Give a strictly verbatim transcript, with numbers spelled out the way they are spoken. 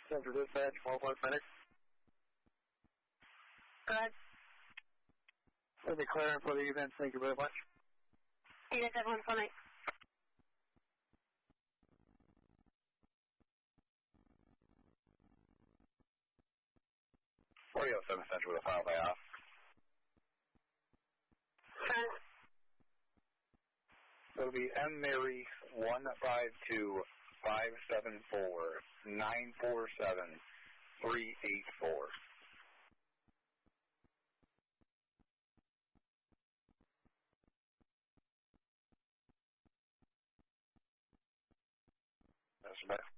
Central Dispatch, Paul Park Medic. Go ahead. For the clearance for the event, thank you very much. You guys have one for me. forty oh seven Central with a file by off. Huh? It'll be M Mary one five two five seven four nine four seven three eight four. That's about